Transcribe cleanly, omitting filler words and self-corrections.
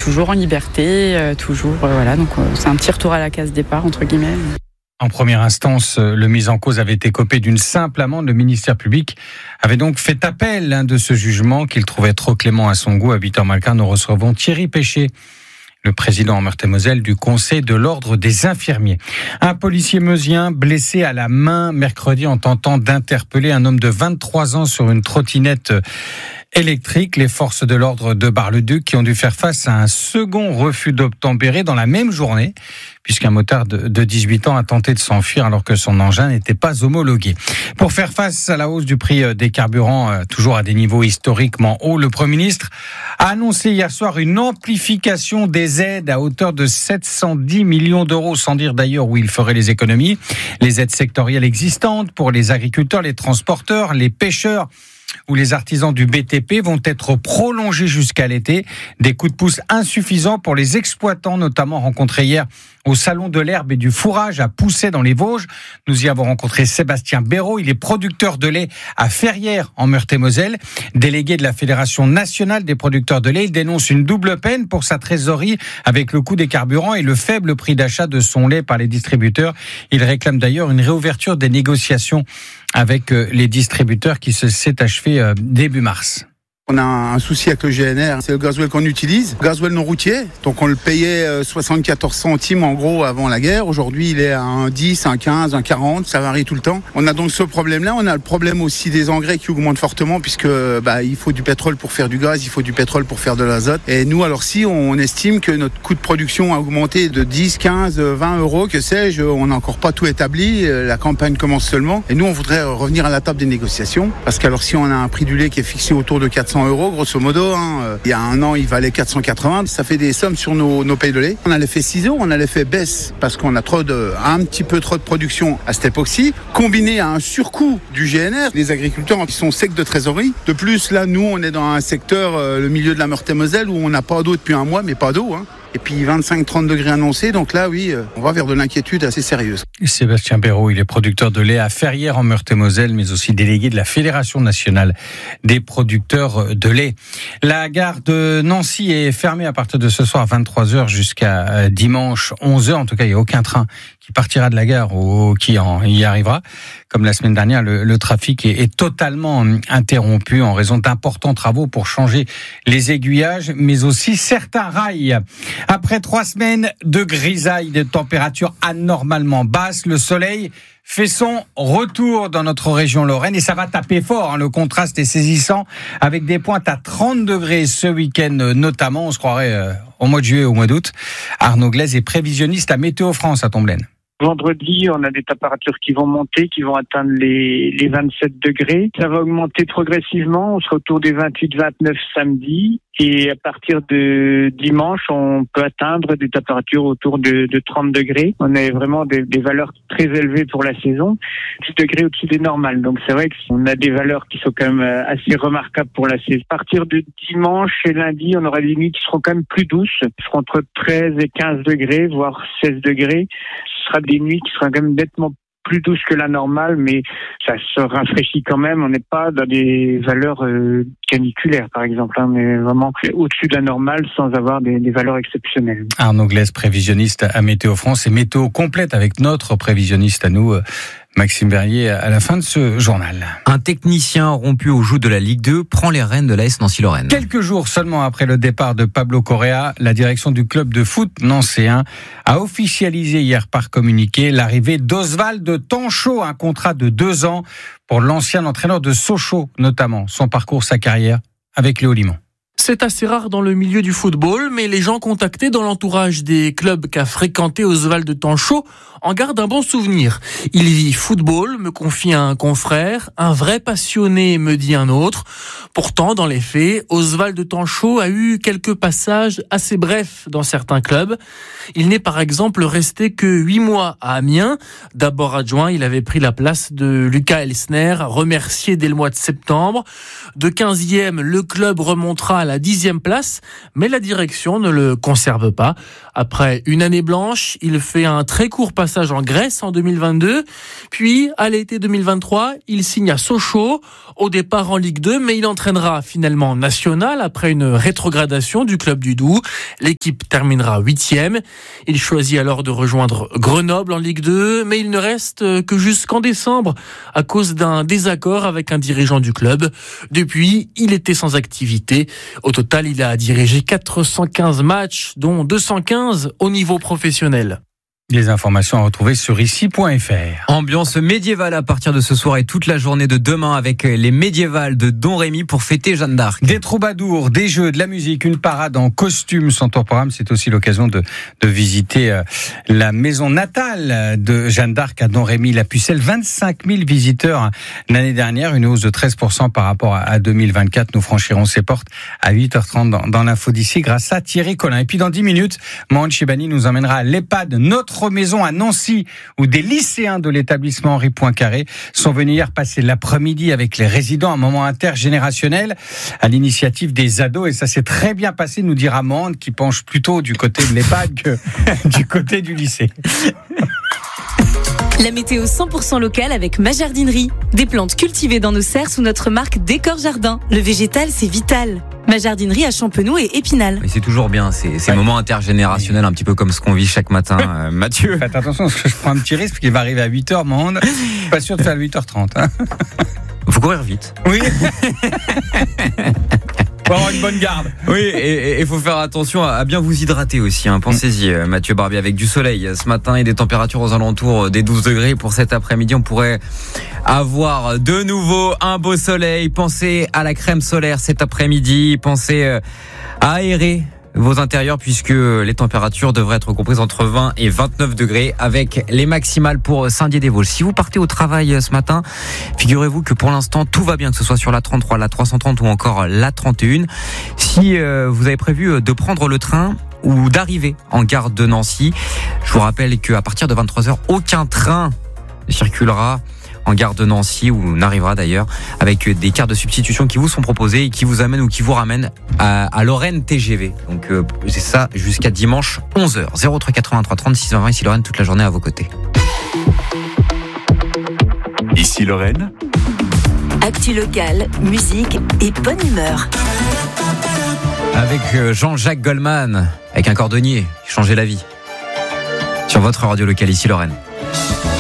toujours en liberté, voilà. Donc c'est un petit retour à la case départ entre guillemets. En première instance, le mis en cause avait été copé d'une simple amende. Le ministère public avait donc fait appel de ce jugement qu'il trouvait trop clément à son goût. À 8h15, nous recevons Thierry Péché, le président en Meurthe-et-Moselle du Conseil de l'Ordre des infirmiers. Un policier meusien blessé à la main mercredi en tentant d'interpeller un homme de 23 ans sur une trottinette électrique. Les forces de l'ordre de Bar-le-Duc qui ont dû faire face à un second refus d'obtempérer dans la même journée, puisqu'un motard de 18 ans a tenté de s'enfuir alors que son engin n'était pas homologué. Pour faire face à la hausse du prix des carburants, toujours à des niveaux historiquement hauts, le Premier ministre a annoncé hier soir une amplification des aides à hauteur de 710 millions d'euros, sans dire d'ailleurs où il ferait les économies. Les aides sectorielles existantes pour les agriculteurs, les transporteurs, les pêcheurs où les artisans du BTP vont être prolongés jusqu'à l'été. Des coups de pouce insuffisants pour les exploitants, notamment rencontrés hier au Salon de l'Herbe et du Fourrage à Poussey dans les Vosges. Nous y avons rencontré Sébastien Béraud, il est producteur de lait à Ferrières en Meurthe-et-Moselle. Délégué de la Fédération nationale des producteurs de lait, il dénonce une double peine pour sa trésorerie avec le coût des carburants et le faible prix d'achat de son lait par les distributeurs. Il réclame d'ailleurs une réouverture des négociations avec les distributeurs qui s'est achevée début mars. On a un souci avec le GNR, c'est le gasoil qu'on utilise, le gasoil non routier. Donc on le payait 74 centimes en gros avant la guerre. Aujourd'hui il est à 1,10, 1,15, 1,40, ça varie tout le temps. On a donc ce problème-là. On a le problème aussi des engrais qui augmentent fortement puisque il faut du pétrole pour faire du gaz, il faut du pétrole pour faire de l'azote. Et nous alors si on estime que notre coût de production a augmenté de 10, 15, 20 euros, que sais-je, on n'a encore pas tout établi, la campagne commence seulement. Et nous on voudrait revenir à la table des négociations parce qu'alors si on a un prix du lait qui est fixé autour de 400 euros, grosso modo. Il y a un an, il valait 480. Ça fait des sommes sur nos payes de lait. On a l'effet ciseau, on a l'effet baisse parce qu'on a un petit peu trop de production à cette époque-ci, combiné à un surcoût du GNR. Les agriculteurs qui sont secs de trésorerie. De plus, là, nous, on est dans un secteur, le milieu de la Meurthe-et-Moselle, où on n'a pas d'eau depuis un mois, mais pas d'eau. Et puis 25-30 degrés annoncés, donc là oui, on va vers de l'inquiétude assez sérieuse. Sébastien Béraud, il est producteur de lait à Ferrières en Meurthe-et-Moselle, mais aussi délégué de la Fédération nationale des producteurs de lait. La gare de Nancy est fermée à partir de ce soir à 23h jusqu'à dimanche 11h. En tout cas, il n'y a aucun train qui partira de la gare ou qui y arrivera. Comme la semaine dernière, le trafic est totalement interrompu en raison d'importants travaux pour changer les aiguillages, mais aussi certains rails. Après 3 semaines de grisaille, de températures anormalement basses, le soleil fait son retour dans notre région Lorraine et ça va taper fort. Le contraste est saisissant avec des pointes à 30 degrés ce week-end notamment. On se croirait au mois de juillet, au mois d'août. Arnaud Glaise est prévisionniste à Météo France à Tomblaine. Vendredi, on a des températures qui vont monter, qui vont atteindre les 27 degrés. Ça va augmenter progressivement. On sera autour des 28-29 samedi. Et à partir de dimanche, on peut atteindre des températures autour de 30 degrés. On a vraiment des valeurs très élevées pour la saison, 10 degrés au-dessus des normales. Donc c'est vrai qu'on a des valeurs qui sont quand même assez remarquables pour la saison. À partir de dimanche et lundi, on aura des nuits qui seront quand même plus douces. Elles seront entre 13 et 15 degrés, voire 16 degrés. Ce sera des nuits qui seront quand même nettement plus douces que la normale, mais ça se rafraîchit quand même. On n'est pas dans des valeurs caniculaires, par exemple, mais vraiment au-dessus de la normale sans avoir des valeurs exceptionnelles. Arnaud Glaise, prévisionniste à Météo France et météo complète avec notre prévisionniste à nous, Maxime Berrier, à la fin de ce journal. Un technicien rompu au joug de la Ligue 2 prend les rênes de l'AS Nancy-Lorraine. Quelques jours seulement après le départ de Pablo Correa, la direction du club de foot nancéen a officialisé hier par communiqué l'arrivée d'Oswald Tanchot, un contrat de 2 ans pour l'ancien entraîneur de Sochaux, notamment. Son parcours, sa carrière avec Léo Limon. C'est assez rare dans le milieu du football, mais les gens contactés dans l'entourage des clubs qu'a fréquenté Oswald Tanchot en gardent un bon souvenir. Il vit football, me confie un confrère, un vrai passionné, me dit un autre. Pourtant, dans les faits, Oswald Tanchot a eu quelques passages assez brefs dans certains clubs. Il n'est par exemple resté que 8 mois à Amiens. D'abord adjoint, il avait pris la place de Lucas Elsner, remercié dès le mois de septembre. De 15e, le club remontera à la 10e place, mais la direction ne le conserve pas. Après une année blanche, il fait un très court passage en Grèce en 2022, puis à l'été 2023, il signe à Sochaux, au départ en Ligue 2, mais il entraînera finalement National après une rétrogradation du club du Doubs. L'équipe terminera 8e. Il choisit alors de rejoindre Grenoble en Ligue 2, mais il ne reste que jusqu'en décembre à cause d'un désaccord avec un dirigeant du club. Depuis, il était sans activité. Au total, il a dirigé 415 matchs, dont 215 au niveau professionnel. Des informations à retrouver sur ici.fr. Ambiance médiévale à partir de ce soir et toute la journée de demain avec les médiévales de Don Rémy pour fêter Jeanne d'Arc. Des troubadours, des jeux, de la musique, une parade en costume sont au programme. C'est aussi l'occasion de visiter la maison natale de Jeanne d'Arc à Don Rémy, la Pucelle. 25 000 visiteurs l'année dernière, une hausse de 13% par rapport à 2024. Nous franchirons ces portes à 8h30 dans l'info d'ici grâce à Thierry Collin. Et puis dans 10 minutes, Mohamed Chebani nous emmènera à l'EHPAD Notre Maison à Nancy, où des lycéens de l'établissement Henri Poincaré sont venus hier passer l'après-midi avec les résidents, un moment intergénérationnel à l'initiative des ados, et ça s'est très bien passé, nous dira Mande, qui penche plutôt du côté de l'EHPAD que du côté du lycée. La météo 100% locale avec ma jardinerie. Des plantes cultivées dans nos serres sous notre marque Décor Jardin. Le végétal, c'est vital. Ma jardinerie à Champenoux et Épinal. Mais c'est toujours bien, ces moments intergénérationnels, un petit peu comme ce qu'on vit chaque matin. Mathieu. Faites attention, parce que je prends un petit risque, qu'il va arriver à 8h, Mande. Je suis pas sûr de faire 8h30. Hein. Faut courir vite. Oui. Faut avoir une bonne garde. Oui, et faut faire attention à bien vous hydrater aussi. Hein. Pensez-y, Mathieu Barbier, avec du soleil ce matin et des températures aux alentours des 12 degrés. Pour cet après-midi, on pourrait avoir de nouveau un beau soleil. Pensez à la crème solaire cet après-midi. Pensez à aérer vos intérieurs, puisque les températures devraient être comprises entre 20 et 29 degrés avec les maximales pour Saint-Dié-des-Vosges. Si vous partez au travail ce matin, figurez-vous que pour l'instant tout va bien, que ce soit sur la 33, la 330 ou encore la 31. Si vous avez prévu de prendre le train ou d'arriver en gare de Nancy, je vous rappelle qu'à partir de 23h, aucun train circulera en gare de Nancy, ou n'arrivera d'ailleurs, avec des cartes de substitution qui vous sont proposées et qui vous amènent ou qui vous ramènent à Lorraine TGV. Donc c'est ça jusqu'à dimanche 11h. 03 83 36 20 ici Lorraine, toute la journée à vos côtés. Ici Lorraine. Actu locale, musique et bonne humeur. Avec Jean-Jacques Goldman, avec un cordonnier qui changeait la vie. Sur votre radio locale, ici Lorraine.